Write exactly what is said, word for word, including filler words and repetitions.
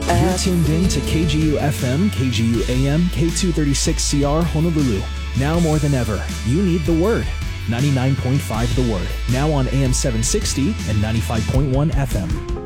You're tuned in to K G U F M, K G U A M, K two thirty-six C R Honolulu. Now more than ever, you need the Word. ninety-nine point five The Word. Now on A M seven sixty and ninety-five point one F M.